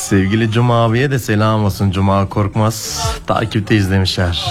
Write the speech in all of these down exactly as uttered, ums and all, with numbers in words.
Sevgili Cuma abiye de selam olsun. Cuma Korkmaz takipte izlemişler.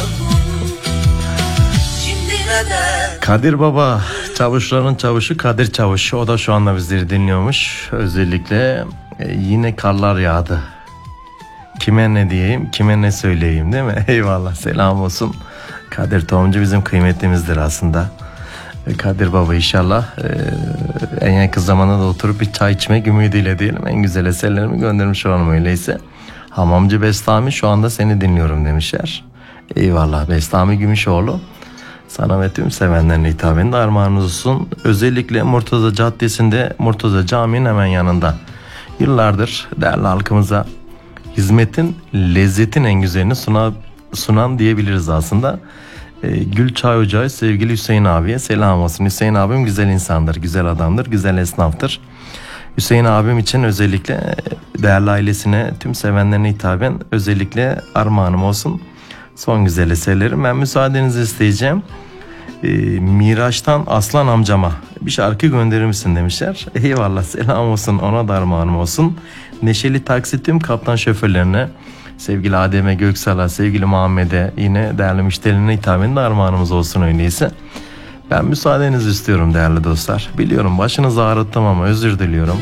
Kadir Baba, çavuşların çavuşu Kadir Çavuş, o da şu anda bizleri dinliyormuş. Özellikle e, yine karlar yağdı. Kime ne diyeyim, kime ne söyleyeyim, değil mi? Eyvallah, selam olsun. Kadir Tohumcu bizim kıymetlimizdir aslında. E, Kadir Baba inşallah e, en yakın zamanda da oturup bir çay içmek ümidiyle diyelim. En güzel eserlerimi göndermiş olalım öyleyse. Hamamcı Bestami, şu anda seni dinliyorum demişler. Eyvallah Bestami Gümüşoğlu. Sana ve tüm sevenlerine hitaben de armağanınız olsun. Özellikle Murtaza Caddesi'nde, Murtaza Camii'nin hemen yanında. Yıllardır değerli halkımıza hizmetin, lezzetin en güzelini sunan, sunan diyebiliriz aslında. Ee, Gül Çay Ocağı sevgili Hüseyin abiye selam olsun. Hüseyin abim güzel insandır, güzel adamdır, güzel esnaftır. Hüseyin abim için özellikle değerli ailesine, tüm sevenlerine hitaben özellikle armağanım olsun. Son güzel eserlerim. Ben müsaadenizi isteyeceğim. Ee, Miraç'tan Aslan amcama bir şarkı gönderir misin demişler. Eyvallah, selam olsun, ona da armağanım olsun. Neşeli Taksi tüm kaptan şoförlerine, sevgili Adem'e, Göksal'a, sevgili Muhammed'e, yine değerli müşterilerine hitaben de armağanımız olsun öyleyse. Ben müsaadenizi istiyorum değerli dostlar. Biliyorum başınızı ağrıttım ama özür diliyorum.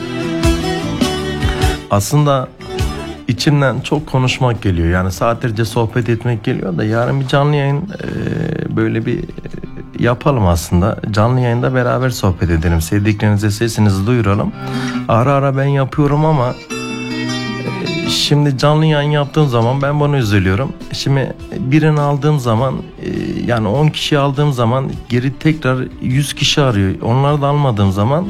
Aslında İçimden çok konuşmak geliyor. Yani saatlerce sohbet etmek geliyor da yarın bir canlı yayın e, böyle bir e, yapalım aslında. Canlı yayında beraber sohbet edelim. Sevdiklerinize sesinizi duyuralım. Ara ara ben yapıyorum ama e, şimdi canlı yayın yaptığım zaman ben bunu üzülüyorum. Şimdi birini aldığım zaman e, yani on kişi aldığım zaman geri tekrar yüz kişi arıyor. Onları da almadığım zaman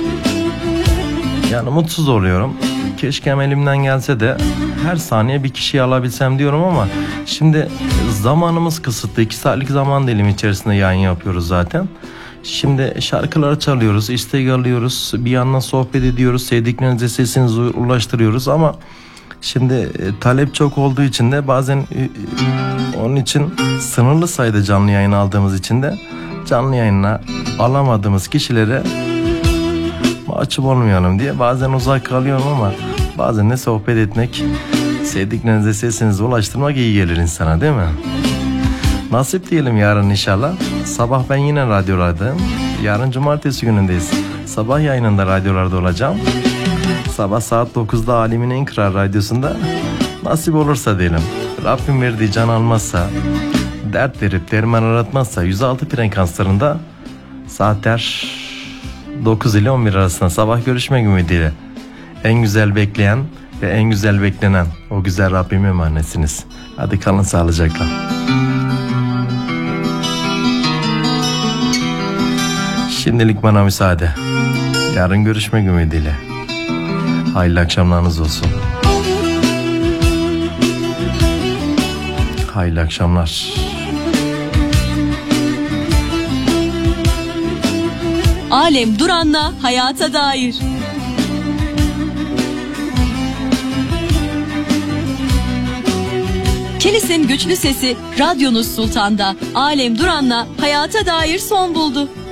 yani mutsuz oluyorum. Keşke elimden gelse de her saniye bir kişiyi alabilsem diyorum ama şimdi zamanımız kısıtlı. iki saatlik zaman dilimi içerisinde yayın yapıyoruz zaten. Şimdi şarkıları çalıyoruz, istek alıyoruz, bir yandan sohbet ediyoruz, sevdiklerinize sesinizi ulaştırıyoruz ama şimdi talep çok olduğu için de bazen onun için sınırlı sayıda canlı yayın aldığımız için de canlı yayına alamadığımız kişilere açıp olmayalım diye bazen uzak kalıyorum ama bazen de sohbet etmek, sevdiklerinize sesinizi ulaştırmak iyi gelir insana, değil mi? Nasip diyelim yarın inşallah. Sabah ben yine radyolardayım. Yarın cumartesi günündeyiz. Sabah yayınında radyolarda olacağım. Sabah saat dokuzda Alemin En Kral Radyosu'nda nasip olursa diyelim. Rabbim verdiği can almazsa, dert verip derman aratmazsa yüz altı frekanslarında saatler dokuz ile on bir arasında sabah görüşmek ümidiyle. En güzel bekleyen ve en güzel beklenen o güzel Rabbime emanetsiniz. Hadi kalın sağlıcakla. Şimdilik bana müsaade. Yarın görüşmek ümidiyle. Hayırlı akşamlarınız olsun. Hayırlı akşamlar. Alem Duran'la hayata dair. Kilis'in güçlü sesi radyonuz Sultan'da Alem Duran'la hayata dair son buldu.